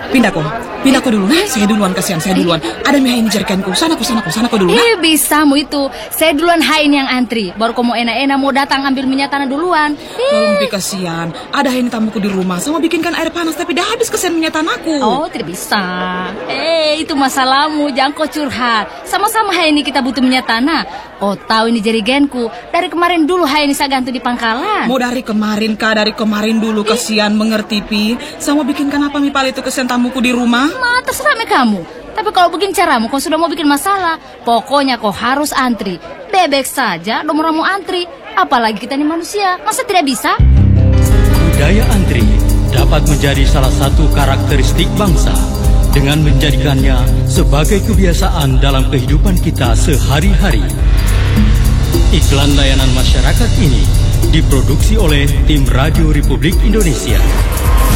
Pindah kau dulu. Saya duluan, kasihan saya duluan. Ada mie ini jerikanku. Sana kau dulu. Bisa mu itu. Saya duluan hain yang antri. Baru kau mau enak-enak mau datang ambil minyak tanah duluan. Tolong kasihan. Ada ini tamuku di rumah. Sama bikinkan air panas tapi dah habis kesian minyak tanahku. Oh, tidak bisa. Itu masalahmu. Jangan kau curhat. Sama-sama hain ini kita butuh minyak tanah. Oh, tahu ini jerigenku. Dari kemarin dulu hain ini saya gantung di pangkalan. Mau dari kemarin kah? Dari kemarin dulu kasihan mengerti pi. Sama bikinkan apa mi pal itu kesian tamuku di rumah? Terserah kamu. Tapi kalau begini caramu, kau sudah mau bikin masalah. Pokoknya kau harus antri. Bebek saja, nomor mau antri. Apalagi kita ini manusia, masa tidak bisa? Budaya antri dapat menjadi salah satu karakteristik bangsa dengan menjadikannya sebagai kebiasaan dalam kehidupan kita sehari-hari. Iklan layanan masyarakat ini diproduksi oleh tim Radio Republik Indonesia.